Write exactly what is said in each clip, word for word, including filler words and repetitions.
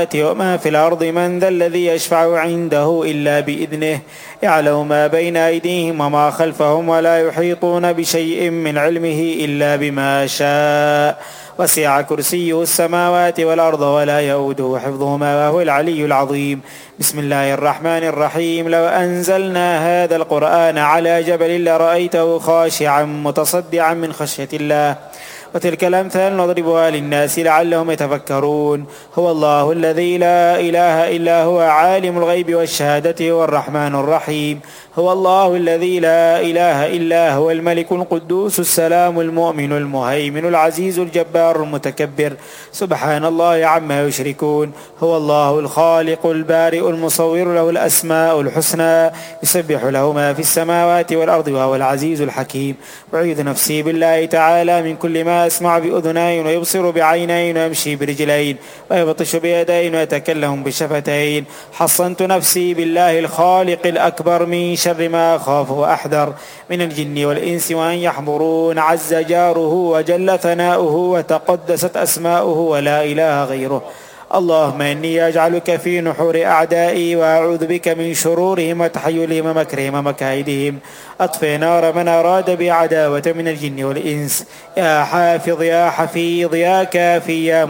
وما في الأرض من ذا الذي يشفع عنده إلا بإذنه يعلم ما بين أيديهم وما خلفهم ولا يحيطون بشيء من علمه إلا بما شاء وسع كرسيه السماوات والأرض ولا يؤوده حفظهما وهو العلي العظيم. بسم الله الرحمن الرحيم. لو أنزلنا هذا القرآن على جبل لرأيته خاشعا متصدعا من خشية الله وتلك الأمثال نضربها للناس لعلهم يتفكرون. هو الله الذي لا إله إلا هو عالم الغيب والشهادة هو الرحمن الرحيم. هو الله الذي لا إله إلا هو الملك القدوس السلام المؤمن المهيمن العزيز الجبار المتكبر سبحان الله عما يشركون. هو الله الخالق البارئ المصور له الأسماء الحسنى يسبح له ما في السماوات والأرض وهو العزيز الحكيم. أعيذ نفسي بالله تعالى من كل ما أسمع بأذنين ويبصر بعينين ويمشي برجلين ويبطش بيدين ويتكلم بشفتين. حصنت نفسي بالله الخالق الأكبر من شر ما أخاف وأحذر من الجن والإنس وأن يحضرون. عز جاره وجل ثناؤه وتقدست أسماؤه ولا إله غيره. اللهم إني أجعلك في نحور أعدائي وأعوذ بك من شرورهم وتحيلهم ومكرهم ومكائدهم. أطفئ نار من أراد بعداوة من الجن والإنس. يا حافظ يا حفيظ يا كافي يا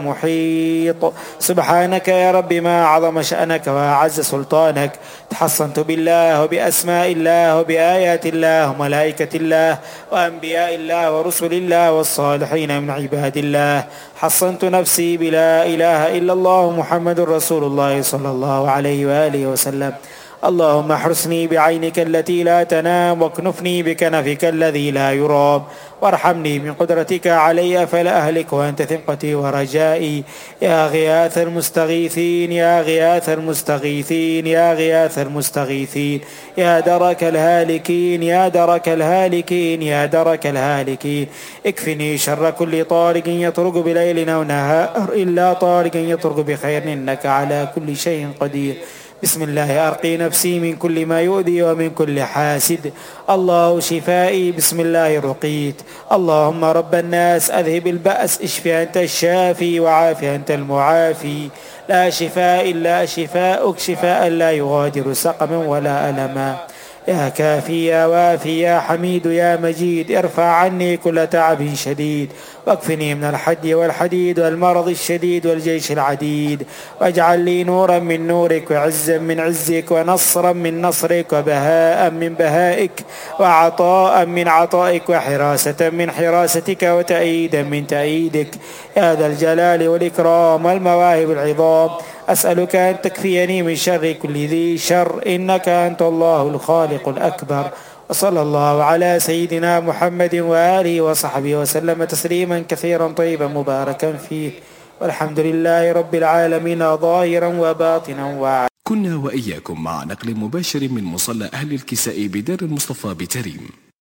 محيط سبحانك يا رب ما عظم شأنك وأعز سلطانك. تحصنت بالله وبأسماء الله وبآيات الله وملائكة الله وأنبياء الله ورسل الله والصالحين من عباد الله. حصنت نفسي بلا إله إلا الله محمد رسول الله صلى الله عليه وآله وسلم. اللهم احرسني بعينك التي لا تنام واكنفني بكنفك الذي لا يرام وارحمني من قدرتك علي فلا أهلك وأنت ثقتي ورجائي. يا غياث المستغيثين يا غياث المستغيثين يا غياث المستغيثين يا درك الهالكين يا درك الهالكين يا درك الهالكين. اكفني شر كل طارق يطرق بليل أو نهار إلا طارق يطرق بخير إنك على كل شيء قدير. بسم الله أرقي نفسي من كل ما يؤذي ومن كل حاسد. الله شفائي بسم الله رقيت. اللهم رب الناس أذهب البأس اشفي أنت الشافي وعافي أنت المعافي. لا شفاء إلا شفاءك شفاء لا يغادر سقما ولا ألما. يا كافي يا وافي يا حميد يا مجيد ارفع عني كل تعب شديد واكفني من الحد والحديد والمرض الشديد والجيش العديد واجعل لي نورا من نورك وعزا من عزك ونصرا من نصرك وبهاء من بهائك وعطاء من عطائك وحراسة من حراستك وتأييدا من تأييدك يا ذا الجلال والإكرام والمواهب العظام. أسألك أن تكفيني من شر كل ذي شر إنك أنت الله الخالق الأكبر. وصلى الله على سيدنا محمد وآله وصحبه وسلم تسليما كثيرا طيبا مباركا فيه والحمد لله رب العالمين ظاهرا وباطنا وعلا. كنا وإياكم مع نقل مباشر من مصلى أهل الكساء بدار المصطفى بتريم.